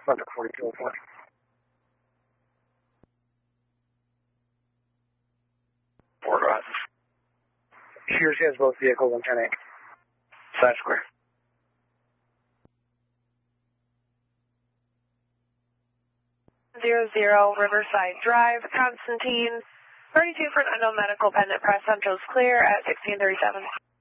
London 4204. Fort Ross. Shears has both vehicles on 10-8. Side square. Riverside Drive, Constantine, 32 for an unknown medical pendant press. Central's clear at 1637.